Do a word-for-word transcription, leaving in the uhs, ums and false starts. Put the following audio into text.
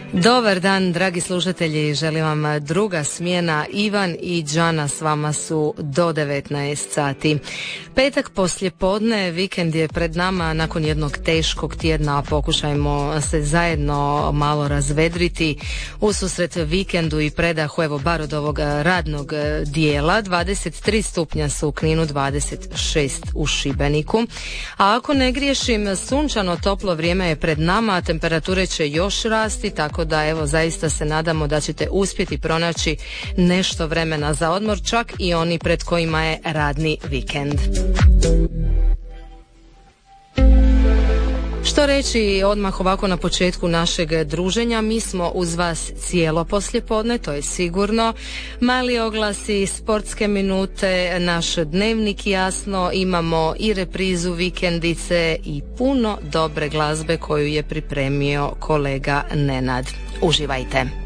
Dobar dan, dragi slušatelji, želim vam druga smjena. Ivan i Đana s vama su do devetnaest sati. Petak poslijepodne, vikend je pred nama. Nakon jednog teškog tjedna pokušajmo se zajedno malo razvedriti u susret vikendu i predahu, evo bar od ovog radnog dijela. dvadeset tri stupnja su u Kninu, dvadeset šest u Šibeniku. A ako ne griješim, sunčano toplo vrijeme je pred nama, temperature će još rasti, tako da evo zaista se nadamo da ćete uspjeti pronaći nešto vremena za odmor, čak i oni pred kojima je radni vikend. Što reći odmah ovako na početku našeg druženja, mi smo uz vas cijelo poslijepodne, to je sigurno. Mali oglasi, sportske minute, naš dnevnik jasno, imamo i reprizu vikendice i puno dobre glazbe koju je pripremio kolega Nenad. Uživajte.